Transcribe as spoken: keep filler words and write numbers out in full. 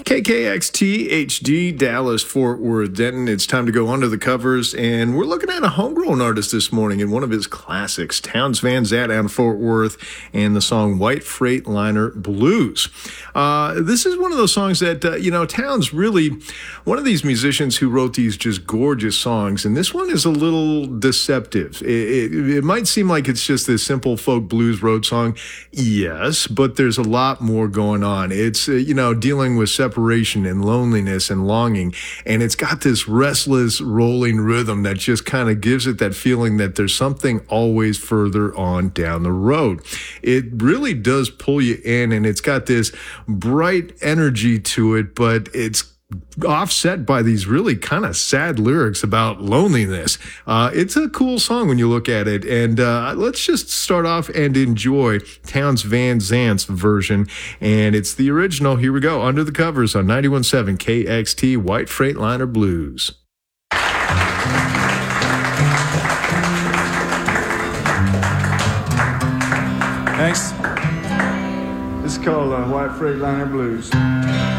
K K X T H D, Dallas, Fort Worth, Denton. It's time to go under the covers, and we're looking at a homegrown artist this morning in one of his classics, Townes Van Zandt out of Fort Worth, and the song White Freightliner Blues. Uh, this is one of those songs that, uh, you know, Townes really, one of these musicians who wrote these just gorgeous songs, and this one is a little deceptive. It, it, it might seem like it's just this simple folk blues road song. Yes, but there's a lot more going on. It's, uh, you know, dealing with separation and loneliness and longing. And it's got this restless rolling rhythm that just kind of gives it that feeling that there's something always further on down the road. It really does pull you in, and it's got this bright energy to it, but it's offset by these really kind of sad lyrics about loneliness. Uh, it's a cool song when you look at it. And uh, let's just start off and enjoy Townes Van Zandt's version. And it's the original. Here we go. Under the covers on ninety-one point seven K X T, White Freightliner Blues. Thanks. This is called uh, White Freightliner Blues.